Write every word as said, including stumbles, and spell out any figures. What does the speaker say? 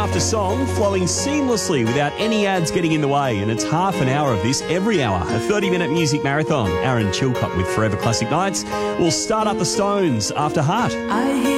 after song, flowing seamlessly without any ads getting in the way. And it's half an hour of this every hour, a thirty-minute music marathon. Aaron Chilcott with Forever Classic Nights. We'll start up the Stones after Heart. I